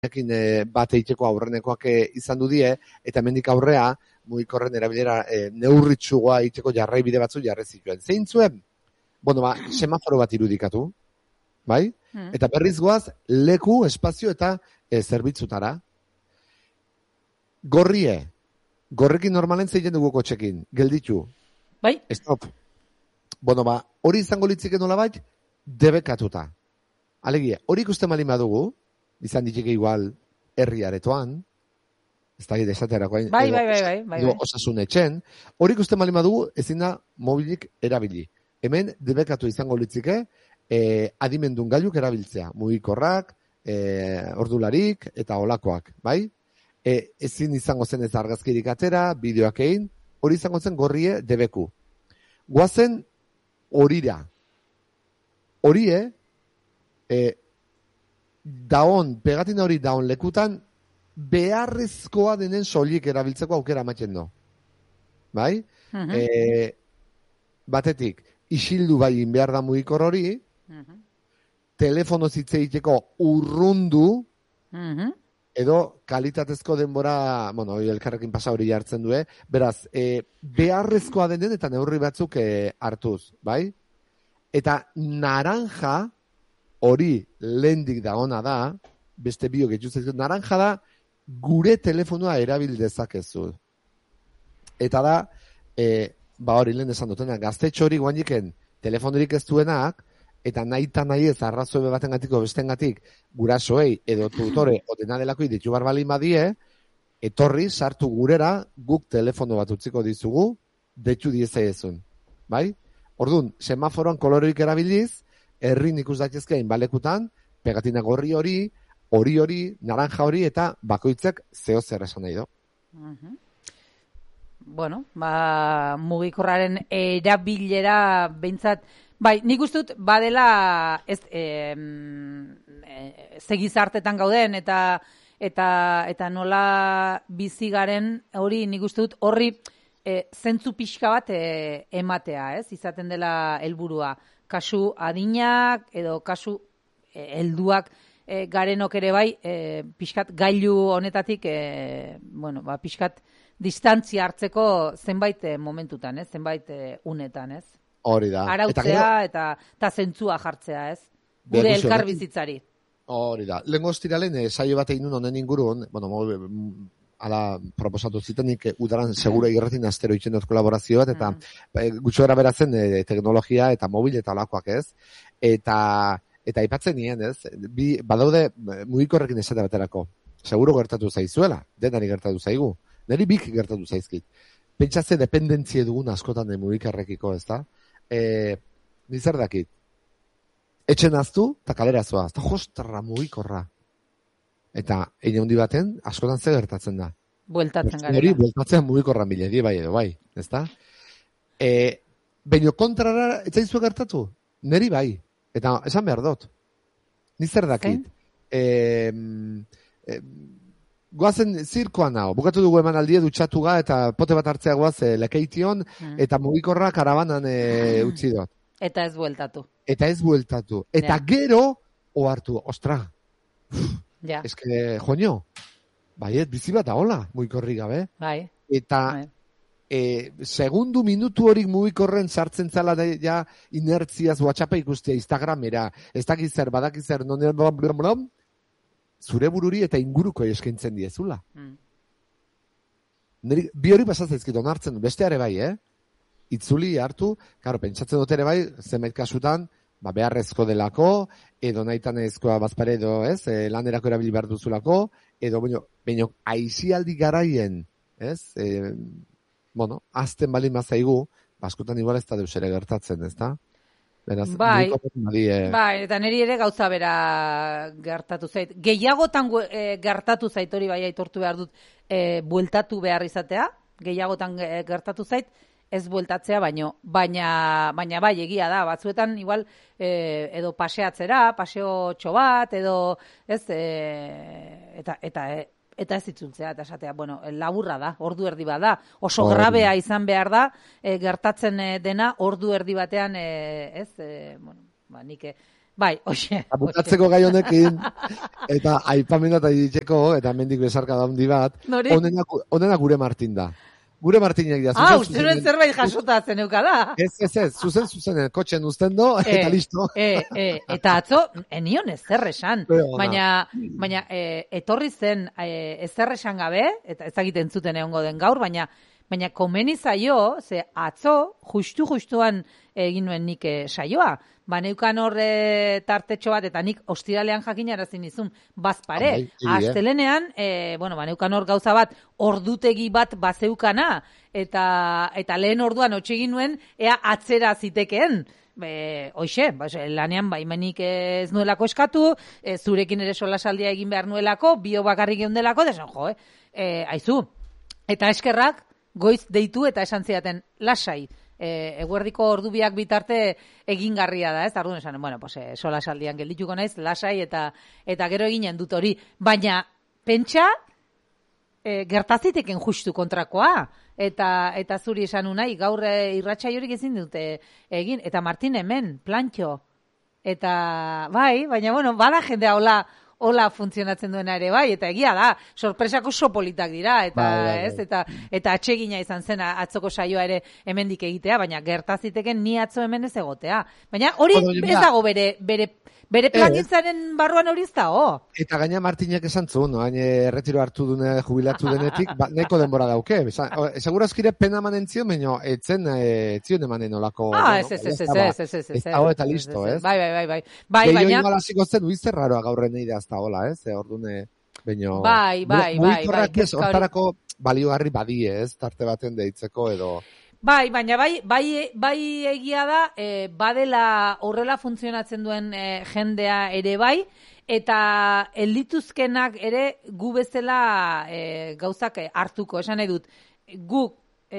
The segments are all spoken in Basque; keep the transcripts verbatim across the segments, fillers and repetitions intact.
ekin e, bat eiteko aurrenekoak e, izan du die, eta mendik aurrea, mugikorren erabilera e, neurritxugoa eiteko jarraibide batzu jarri zituen. Zein zuen? Bueno, ba, semaforo bat irudikatu, bai? Hmm. Eta berriz goaz, leku, espazio eta e, zerbitzutara. Gorrie, gorrekin normalen zeiten dugu kotxekin, gelditu. Bai? Stop. Bueno, ba, hori izango litzike nola bait, debekatuta. Alegia, hori ikusten malin badugu, izan ditike igual herri aretoan, ez da desaterakoa, bai, bai, bai, bai, bai, bai. osasun etxen, hori ikusten malin badugu, ezin da mobilik erabili. Hemen debekatu izango litzike, eh, adimendun gailuk erabiltzea, mugikorrak, eh, ordularik, eta olakoak, bai? E, ezin izango zen ez argazkirik atera, bideoak egin, hori izango zen gorrie debeku. Guazen horira. Horie, e, daon, pegatina hori daon lekutan, beharrezkoa denen soilik erabiltzeko aukera ematen do. Bai? Uh-huh. E, batetik, isildu bai behar da mugikor hori, uh-huh. telefono zitzeiteko urrundu, uh-huh. edo kalitatezko denbora, bueno, elkarrekin pasa hori jartzen du, eh? Beraz, e, beharrezkoa denen eta neurri batzuk e, hartuz, bai? Eta naranja, hori lehendik da ona da, beste bio getxutzen, naranja da gure telefonoa erabil dezakezu. Eta da, e, ba hori lehen esan dutena, gaztetxo hori guandiken telefonorik ez duenak, eta nahi eta nahi ez arrazoe baten gatiko bestengatik gurasoei edo tutore o dena delako ditu barbalin badie, etorri sartu gurera guk telefono bat utziko dizugu detu diezaiezun. Bai? Orduan, semaforoan kolorerik erabiliz, herrin ikus daitezke balekutan, pegatina gorri hori, hori hori, naranja hori eta bakoitzak zeo zer esan nahi do. Uh-huh. Bueno, ba, mugikorraren erabilera behintzat. Bai, nik uste dut, badela ez, e, e, segizartetan gauden, eta, eta, eta nola bizi garen hori nik uste dut horri e, zentzu pixka bat e, ematea, ez? Izaten dela helburua. Kasu adinak, edo kasu e, helduak e, garenok ere bai, e, pixkat gailu honetatik, e, bueno, ba, pixkat distantzia hartzeko zenbait e, momentutan, ez? Zenbait e, unetan, ez? Hori da. Arautzea eta eta zentzua jartzea, ez? Gure elkar bizitzari. Hori da. Lengo ostiralen eh, saio bat egin honen ingurun, bueno, ala proposatu zitenik udaran segura irratin astero itzen dut kolaborazio bat, eta mm. gutxo gara beratzen eh, teknologia eta mobil eta olakoak, ez? Eta eta aipatzen nien, ez? Bi, badaude mugikorrekin esate baterako. Seguro gertatu zaizuela, denari gertatu zaigu. Neri bik gertatu zaizkit. Pentsatze dependentzie dugun askotan de mugikorrekiko, ez da? E, nizer dakit. Etxen aztu, eta kalera zoaz. Eta jostarra mugikorra. Eta, egin handi baten, askotan ze gertatzen da. Bueltatzen gara. Hori, bueltatzen mugikorra miledi, bai edo, bai. Ez da? E, Baina kontrara, ez zaizu gertatu? Neri bai. Eta, esan behar dut. Nizer dakit. E, e, goazen zirkoan hau. Bukatu dugu eman aldie dutxatu ga, eta pote bat hartzea goaz e, lekeition, mm. eta mugikorra karabanan e, utzi dut. Eta ez bueltatu. Eta ez bueltatu. Eta ja. Gero, ohartu, ostra. Ja. Ez que, joño, baiet, bizi bat da hola, mugikorri gabe. Bai. Eta, bai. E, segundu minutu horik mugikorren sartzen zala da, ja, inertziaz WhatsAppa ikustea, Instagramera, ez dakizer, badakizer, non blam, blam, blam, zure bururi eta inguruko eskaintzen diezula. Mm. Neri, bi hori pasatzezkit onartzen, besteare bai, eh? Itzuli hartu, karo, pentsatzen dut ere bai, zenbait kasutan, ba, beharrezko delako, edo nahitan ezkoa bazpare edo, ez, e, lanerako erabili behar duzulako, edo, baino, baino, aizialdi garaien, ez, e, bueno, azten bali mazaigu, baskotan igual ez da deus ere gertatzen, ez da? Beraz, bai, bai, eta niri ere gauza bera gertatu zait. Gehiagotan e, gertatu zait hori bai aitortu behar dut e, bueltatu behar izatea, gehiagotan e, gertatu zait, ez bueltatzea, baino, baina, baina bai egia da, batzuetan igual e, edo paseatzera, paseo txobat, edo ez, e, eta, eta, e, eta ez itzultzea, eta esatea, bueno, laburra da, ordu erdi bat da, oso oh, grabea izan behar da, e, gertatzen dena ordu erdi batean, e, ez, e, bueno, ba, nik Bai, oxe. Bukatzeko gai honekin, eta aipamena eta ditzeko, eta mendik besarka da handi bat, onena, onena gure Martin da. Gure Martinek da. Ah, uste duen zerbait jasota zen eukala. Ez, ez, ez, zuzen, zuzen, kotxen uzten do, eta e, listo. E, e, eta atzo, enion ez zer esan. Baina, baina e, etorri zen e, ez zer esan gabe, eta ezagiten zuten egongo den gaur, baina baina komeni zaio, ze atzo, justu-justuan egin nuen nik e, saioa. Ba, neukan horre tartetxo bat, eta nik ostiralean jakinarazin izun bazpare. Astelenean, e, bueno, ba, neukan hor gauza bat, ordutegi bat bazeukana, eta, eta lehen orduan otxegin nuen, ea atzera zitekeen. Be, hoxe, ba, lanean baimenik ez nuelako eskatu, e, zurekin ere solasaldia egin behar nuelako, bio bakarrik eundelako, desan jo, eh? E, aizu. Eta eskerrak, goiz deitu eta esan zidaten lasai. E, eguerdiko ordubiak bitarte egingarria da, ez? Arduan esan, bueno, pues, e, sola saldian geldituko naiz, lasai eta eta gero eginen dut hori. Baina, pentsa, e, gertaziteken justu kontrakoa. Eta eta zuri esan unai, gaur e, irratxa jorik ezin dute egin. Eta Martin hemen, plantxo. Eta, bai, baina, bueno, bada jendea hola, hola funtzionatzen duena ere bai, eta egia da, sorpresako sopolitak dira, eta bai, bai, ez, eta eta atsegina izan zen atzoko saioa ere hemendik egitea, baina gertaziteken ni atzo hemen ez egotea. Baina hori ez dago bere bere bere plangintzaren barruan hori ez dago. Eta gaina Martinek esan zuen, no? Erretiro hartu dune jubilatu denetik, ba, neko denbora dauke. Segurazkire pena manentzio, baina etzen etzion emanen olako. Ah, ez, ez, ez, ez, ez, ez, ez, ez, dago eta listo, ez? Bai, bai, bai, bai. Bai, baina... Gehiago inbalaziko zen, uizte raroa gaurren eidea ez da hola, ez? Ordune, baina... Bai, bai, bai. Mugikorrak ez, hortarako baliogarri badie, ez? Tarte baten deitzeko edo... Bai, baina bai, bai, bai egia da, e, badela horrela funtzionatzen duen e, jendea ere bai, eta elituzkenak ere gu bezala e, gauzak hartuko, esan nahi dut, guk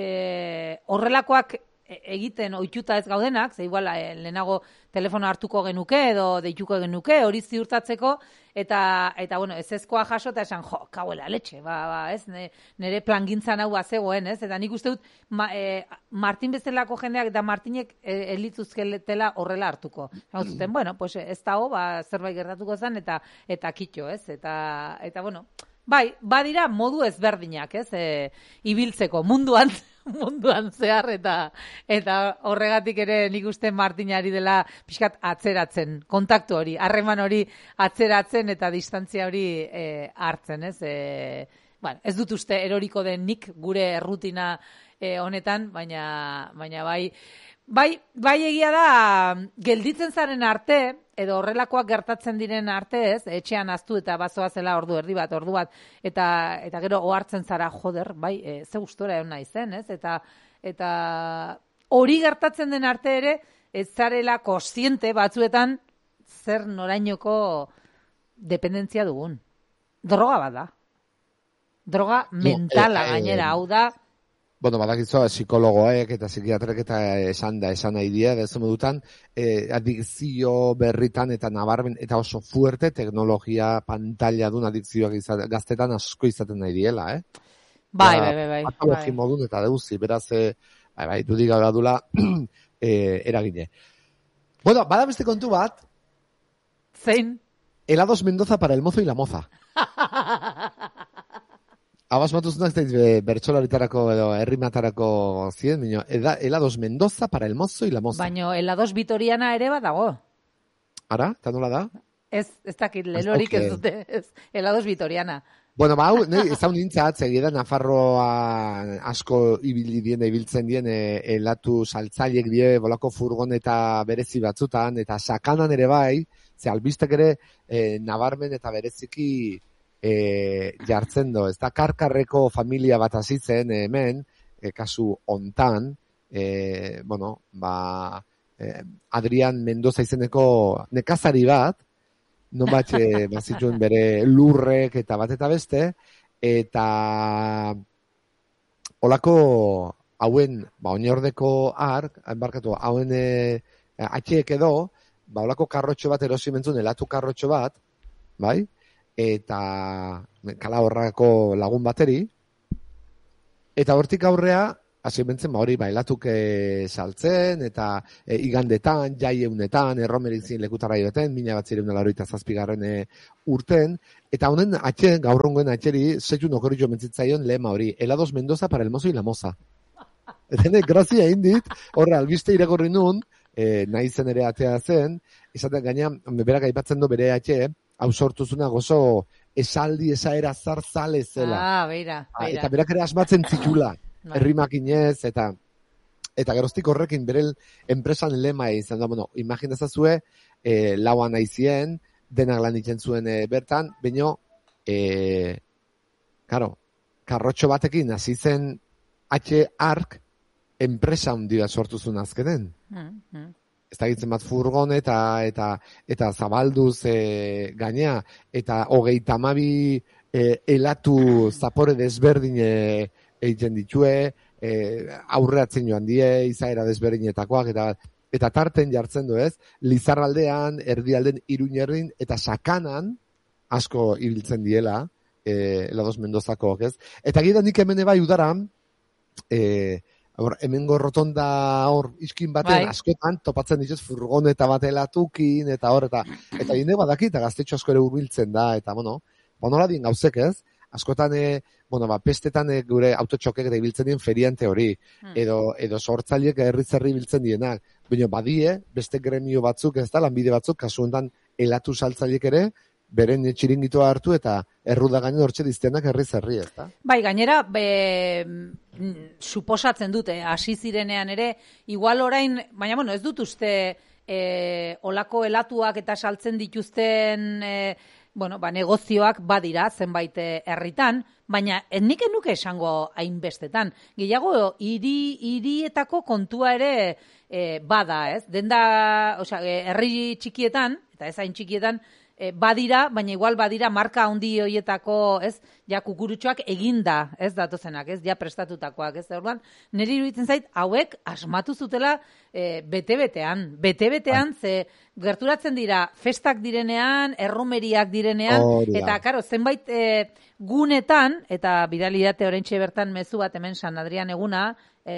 e, horrelakoak egiten ohituta ez gaudenak, ze igual e, lehenago telefono hartuko genuke edo deituko genuke, hori ziurtatzeko, eta, eta bueno, ez ezkoa jaso eta esan, jo, kauela letxe, ba, ba, ez, nire plangintzan hau bazegoen, ez, eta nik uste dut, ma, e, Martin bezalako jendeak eta Martinek e, elituzkeletela horrela hartuko. Hau zuten, bueno, pues ez dago, ba, zerbait gertatuko zen, eta eta kitxo, ez, eta, eta bueno, bai, badira modu ezberdinak, ez, e, ibiltzeko, munduan, munduan zehar, eta eta horregatik ere nik uste Martinari dela pixkat atzeratzen, kontaktu hori, harreman hori atzeratzen eta distantzia hori e, hartzen, ez? E, bueno, ez dut uste eroriko den nik gure rutina e, honetan, baina, baina bai, bai, bai egia da, gelditzen zaren arte, edo horrelakoak gertatzen diren arte ez, etxean aztu eta bazoa zela ordu erdi bat, ordu bat, eta eta gero ohartzen zara, joder, bai, e, ze gustora egon naizen, ez? Eta eta hori gertatzen den arte ere, ez zarela kontziente batzuetan zer norainoko dependentzia dugun. Droga bat da. Droga mentala no, eh, gainera, hau da. Bueno, badakizu, psikologoek eta psikiatrek eta esan da, esan nahi dira, da ez modutan, eh, adikzio berritan eta nabarmen, eta oso fuerte teknologia pantalla duen adikzioak izate, gaztetan asko izaten nahi diela, eh? Bai, bai, bai, bai. Patologi bai. Modun eta deuzi, beraz, eh, bai, bai, dudik gara dula, eh, eragine. Bueno, bada beste kontu bat. Zein? Helados Mendoza para el mozo y la moza. Abas matuznak ez bertsolaritarako edo herrimatarako zien, baina helados Mendoza para el mozo y la moza. Baina helados Vitoriana ere badago. Ara, eta nola da? Ez, ez dakit, lelorik ez dute, ez, helados Vitoriana. Bueno, ba, hau, ez hau nintzat, egia da, Nafarroa asko ibili dien, ibiltzen dien, helatu saltzaiek die, bolako furgoneta berezi batzutan, eta sakanan ere bai, ze albistek ere, e, nabarmen eta bereziki e, jartzen do. Ez da, karkarreko familia bat azitzen hemen, e, kasu hontan, e, bueno, ba, e, Adrian Mendoza izeneko nekazari bat, non bat e, bazituen bere lurrek eta bat eta beste, eta olako hauen, ba, oinordeko ark, enbarkatu, hauen e, atxeek edo, ba, olako karrotxo bat erosi mentzun, elatu karrotxo bat, bai, eta kala horrako lagun bateri, eta hortik aurrea hasi bentzen, ba hori, ba, elatuk e, saltzen, eta e, igandetan, jaieunetan, erromerik zin lekutarra joeten, mila bat zireun alaroita zazpigarren e, urten, eta honen atxe, gaurrongoen atxeri, zeitu nokori jo mentzitzaion lema hori, helados Mendoza para el mozo y la moza. Eta grazia indit, horre, albiste irakorri nun, e, nahi zen ere atea zen, esaten gaina, berak aipatzen du bere atxe, hau sortuzuna gozo esaldi esaera zarzale zela. Ah, beira, beira. Eta berak ere asmatzen zitula, herrimakinez, eta eta geroztik horrekin bere enpresan lema izan da, bueno, imaginazazue, e, lauan aizien, denak lan itzen zuen e, bertan, baino, e, karo, karrotxo batekin hasi zen H ark enpresa handia sortu zuen azkenen. Mm, mm. Ez da gitzen bat furgon eta eta eta zabalduz e, gainea, eta hogeita hamabi e, elatu zapore desberdin e, egiten ditue, e, aurreatzen joan die, izaera desberdinetakoak, eta eta tarten jartzen du ez, Lizarraldean, Erdialden, Iruñerrin, eta Sakanan, asko ibiltzen diela, e, helados Mendozako, ez? Eta gira nik hemen bai udaran, e, Hor, hemengo rotonda hor iskin batean, bai, askotan topatzen dituz furgoneta bat elatukin, eta hor, eta eta hinde badaki, eta gaztetxo asko ere hurbiltzen da, eta, bueno, bonola dien gauzek ez, askotan, e, bueno, ba, pestetan e, gure autotxokek eta ibiltzen dien feriante hori, hmm. edo, edo sortzaileek herri-zerri ibiltzen dienak, baina badie, beste gremio batzuk, ez da, lanbide batzuk, kasu honetan elatu saltzaileek ere, beren txiringitoa hartu eta erruda gainen hortxe diztenak herri-zerri, ez da? Bai, gainera, be, suposatzen dute, hasi zirenean ere, igual orain, baina, bueno, ez dut uste e, olako elatuak eta saltzen dituzten, e, bueno, ba, negozioak badira zenbait herritan, baina nik enuke esango hainbestetan. Gehiago, hiri hirietako kontua ere e, bada, ez? Denda, osea, herri txikietan, eta ez hain txikietan, badira, baina igual badira marka handi hoietako, ez, ja kukurutxoak eginda, ez datozenak, ez, ja prestatutakoak, ez, orduan, niri iruditzen zait, hauek asmatu zutela e, bete-betean, bete-betean, ze gerturatzen dira festak direnean, erromeriak direnean, oh, eta, karo, zenbait e, gunetan, eta bidalidate oraintxe bertan mezu bat hemen San Adrian eguna,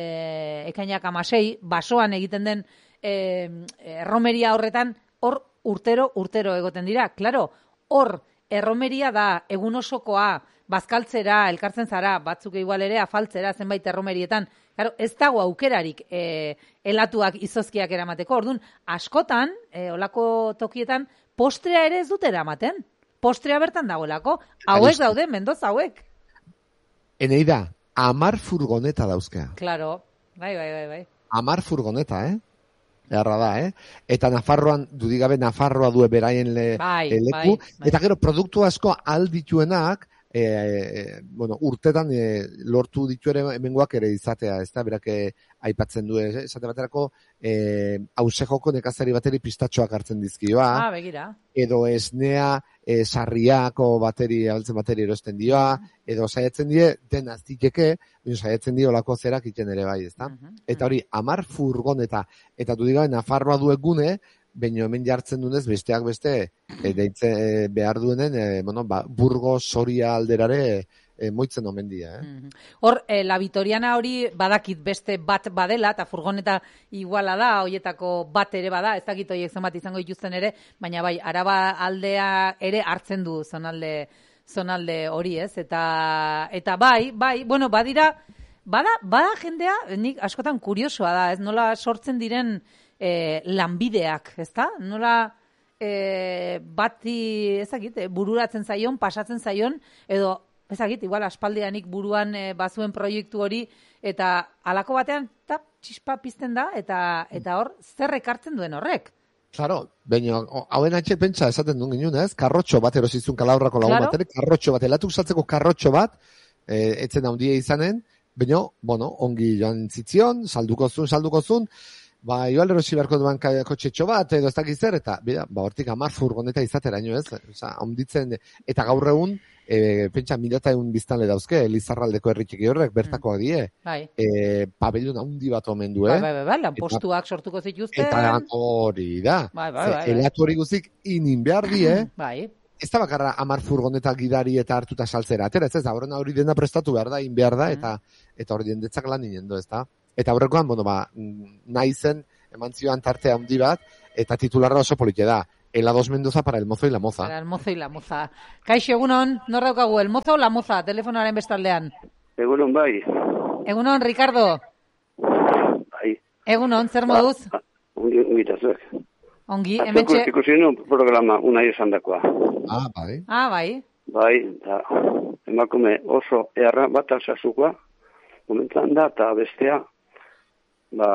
e, ekainak amasei, basoan egiten den e, erromeria horretan, hor urtero, urtero egoten dira. Klaro, hor, erromeria da, egun osokoa, bazkaltzera, elkartzen zara, batzuk igual ere, afaltzera, zenbait erromerietan. Klaro, ez dago aukerarik e, elatuak izozkiak eramateko. Orduan, askotan, e, olako tokietan, postrea ere ez dut eramaten. Postrea bertan dagoelako. Hauek daude, Mendoza hauek. Eneida, amar furgoneta dauzkea. Klaro, bai, bai, bai, bai. Amar furgoneta, eh? Erra da, eh? Eta Nafarroan, dudigabe Nafarroa du beraien le, bai, leku, bai, bai. Eta gero, produktu asko aldituenak, e, e, bueno, urtetan e, lortu ditu ere hemengoak ere izatea, ez da, berak aipatzen du, esate baterako, e, hausejoko nekazari bateri pistatxoak hartzen dizkioa, ah, begira. Edo esnea, e, sarriako bateri, abaltzen bateri erosten dioa, edo saiatzen die, den aztikeke, baina saiatzen dio olako zerak iten ere bai, ezta? Uh-huh, uh-huh. Eta hori, amar furgoneta, eta du digabe, Nafarroa du egune, baina hemen jartzen dunez, besteak beste, e, deitze e, behar duenen, e, bueno, ba, Burgos, Soria alderare, e, moitzen omen dia, eh? Uh-huh. Hor, e, la Vitoriana hori badakit beste bat badela, eta furgoneta iguala da, hoietako bat ere bada, ez dakit horiek zenbat izango dituzten ere, baina bai, Araba aldea ere hartzen du zonalde, zonalde hori, ez? Eta, eta bai, bai, bueno, badira, bada, bada jendea, nik askotan kuriosoa da, ez nola sortzen diren e, lanbideak, ezta? Nola e, bati, ezakit, bururatzen zaion, pasatzen zaion, edo ezagit, igual aspaldianik buruan e, bazuen proiektu hori, eta halako batean, tap, txispa pizten da, eta eta hor, zer ekartzen duen horrek. Claro, baina hauen atxe pentsa esaten duen ginen, ez? Karrotxo bat erosizun kalaurrako lagun claro. Batere, karrotxo bat, elatuk saltzeko karrotxo bat, e, etzen handia izanen, baina, bueno, ongi joan zitzion, salduko zun, salduko zun, ba, igual erosi beharko duan kotxetxo bat, edo ez dakiz zer, eta, bera, ba, hortik amar furgoneta izatera, ino ez? Osa, onditzen, eta gaur egun, e, pentsa, milata egun biztanle dauzke, Lizarraldeko herritxiki horrek, bertakoak die, bai. e, pabellon handi bat omen du, eh? Bai, bai, bai, lanpostuak sortuko zituzten. Eta hori da. Bai, bai, bai, bai. Elatu hori guzik inin behar die, bai. ez da bakarra hamar furgoneta gidari eta hartuta saltzera. Atera, ez ez da, horren hori dena prestatu behar da, in behar da, eta eta hori diendetzak lan inendo, ez da. Eta aurrekoan, bueno, ba, nahi zen, eman zioan tarte handi bat, eta titularra oso polite da. Helados Mendoza para el mozo y la moza. Para el mozo y la moza. Kaixo, egunon, nor daukagu, el mozo o la moza, telefonoaren bestaldean? Egunon, bai. Egunon, Ricardo. Bai. Egunon, zer moduz? Ba, Ongi, ongitazuek. Ongi, hementxe... Ikusi nuen programa unai esan dakoa. Ah, bai. Ah, bai. Bai, eta emakume oso erra bat alsazukoa, momentan da, eta bestea, ba,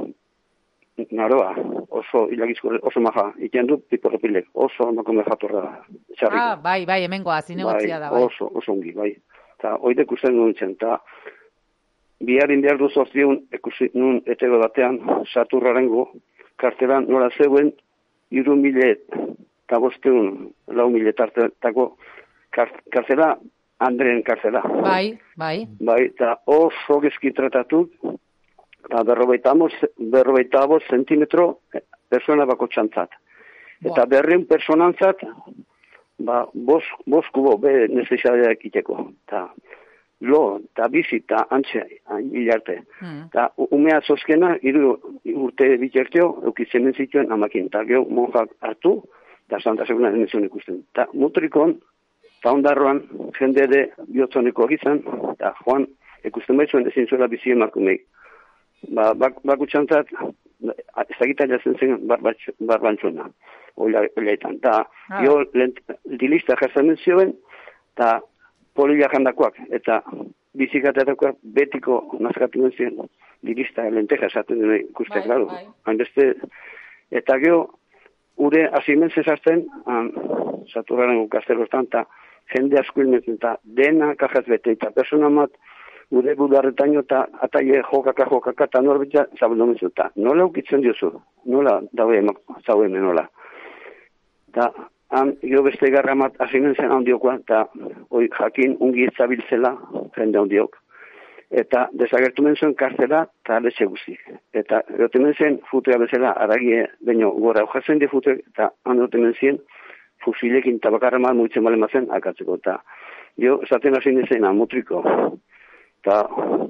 naroa, oso hilagizko, oso maja, iten du piporrepilek, oso emakume jatorra txarriko. Ah, bai, bai, hemengoa, zinegotzia da, bai. Oso, oso ongi, bai. Eta oide ikusten nuen zen, eta biharin behar du zortziun, ikusi nuen etego batean, saturrarengo, kartelan nola zeuen, iru mile eta bosteun, lau mile tartetako kartela, Andreen kartela. Bai, bai. Bai, eta oso gezki tratatu, eta berrogeita bost zentimetro persona bako txantzat. Eta berreun personantzat, ba, bos, bos kubo, be nezizadeak iteko. Eta lo, eta bizi, eta antxe, hilarte. Eta mm. umea zozkena, iru urte biterteo, eukitzen zituen amakin. Eta geho monjak hartu, eta Santa Seguna denezun ikusten. Eta mutrikon, eta ondarroan, jende ere bihotzoneko egizan, eta joan, ikusten baizuen ezin zuela bizi emakumeik. Ba, bak, bakutxantzat, ezagita jazen zen barbantxuna, oilaetan. Eta, ah. jo, dilista jartzen zioen, eta polila jandakoak, eta bizikatetakoak betiko nazkatu den dilista lenteja esaten duen ikuste, klaro. Hainbeste, eta geho, ure asimen zezazten, Saturraren gaztelostan, eta jende asko ilmetzen, eta dena kajaz bete, eta persona mat, gure budarretaino eta ataile jokaka jokaka eta norbitza zabeldomezu. Eta nola ukitzen diozu? Nola daue zau hemen nola? Eta han jo beste garra mat asinen zen handiokoa eta hoi jakin ungi zabiltzela jende handiok. Eta desagertu menzuen kartela eta letxe guztik. Eta erote menzen futea bezala aragie baino gora ujatzen di fute eta han erote menzien fusilekin tabakarra mat muitzen bale mazen akatzeko. Eta jo esaten hasi nizena mutriko. Eta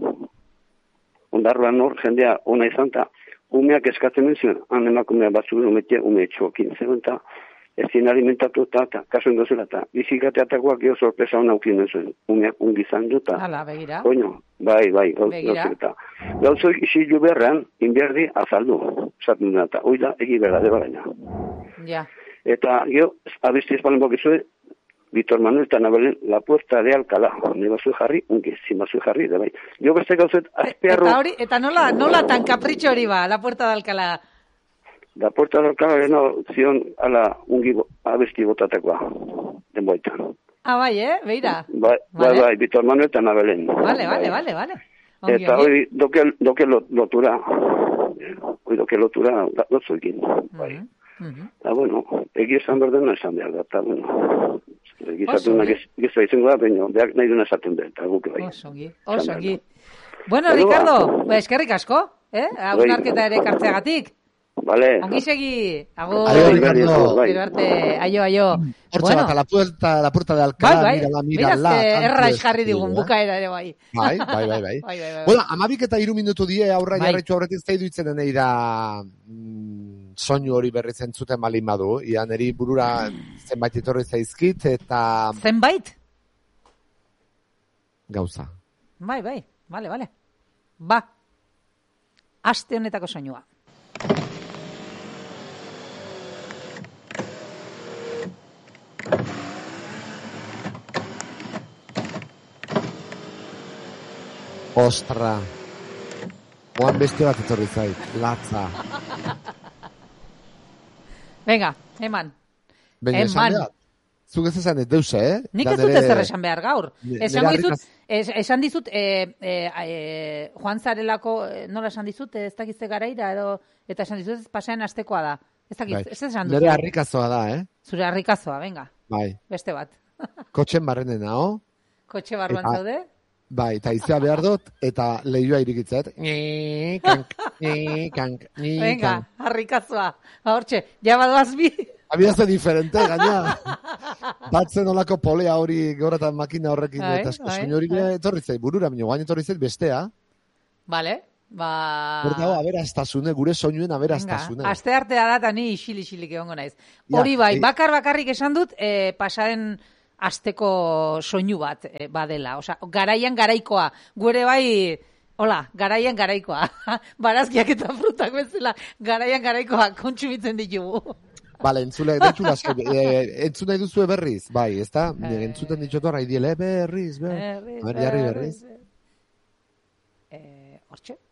ondarroan nor, jendea ona izan, eta umeak eskatzen menzion, han emakumea batzuk umetia, ume txokin zen, eta ezin alimentatu eta, eta kaso indozela, eta bizikateatakoak geho sorpresa hona ukin menzion, umeak ungi izan du, eta... Hala, begira. Oino, bai, bai, gauzok, gauzoik isilu berrean, inberdi azaldu, esaten duna, eta oida egi berda, de baraina. Ja. Eta geho, abesti espalen bokizue, Víctor Manuel eta Nabelen, la puerta de Alcalá. Ne bazue jarri, unge, zin bazue jarri, da bai. Jo beste gauzet, azpearro... Eta hori, eta nola, nola tan kapritxo hori ba, la puerta de Alcalá? La puerta de Alcalá, no, zion, ala, ungi abesti botatakoa, den boitan. Ah, bai, eh, beira. Bai, bai, bai, Víctor Manuel eta Nabelen. Vale, vale, vale, vale. Eta hori, doke, doke lotura, hori doke lotura, lotzuekin, bai. Eta, bueno, egia esan berdena esan behar da, eta, bueno... Gizatuna gizua izango da, baina behar nahi duna esaten behar, eta guk bai. Osongi, osongi. Bueno, Ricardo, ba, eskerrik asko, eh? Hausnarketa ere kartzeagatik. Vale. Ongi segi. Agur. Aio, Ricardo. Gero arte, aio, aio. Hortxe bat, a la puerta, la puerta de Alcalá, bai, bai. mira la, mira la. Erraiz jarri digun, bukaera ere bai. Bai, bai, bai, bai. bai, bai, bai. Bueno, amabik eta iru minutu die aurra bai. jarretxu aurretik zaidu itzen denei da mm, soinu hori berri zentzuten balin badu. Ia neri burura zenbait etorri zaizkit eta... Zenbait? Gauza. Bai, bai, bale, bale. Ba, aste honetako soinua. Ostra. Oan beste bat etorri zait. Latza. Venga, eman. Venga, esan behar. Zuk ez esan ez deuse, eh? Nik ez dut ezer esan behar gaur. Esan dizut, esan dizut, e, e, e, Juan Zarelako, nola esan dizut, ez dakizte garaira, edo, eta esan dizut, pasean astekoa da. Ez dakiz, ez esan duzut. Nere harrikazoa da, eh? Zure harrikazoa, venga. Bai. Beste bat. Kotxen barrenena, ho? Kotxe barruan zaude? Bai, eta izea behar dut, eta lehioa irikitzet. Ni, kank, ni, kank, ni, venga, kank. harrikazoa. Hortxe, ja badoaz bi. Abiazte diferente, gaina. Batzen olako polea hori goratan makina horrekin, Ai, eta ai, soinu hori ai. etorri zait, burura, minio, guain etorri zait bestea. Vale, ba... Bertago, aberastasune, gure soinuen aberastasune. Venga, aste artea da, eta ni isil-isilik egongo naiz. Ja, Hori bai, e- bakar bakarrik esan dut, eh, pasaren asteko soinu bat eh, badela. Osea, garaian garaikoa. Gure bai, hola, garaian garaikoa. Barazkiak eta frutak bezala, garaian garaikoa kontsumitzen ditugu. Bale, entzule, deitu laske, e, entzun nahi duzue berriz, bai, ez da? Entzuten ditut horra, idiele, berriz, berriz. Berriz, A ber, jarri berriz. Eh, hortxe?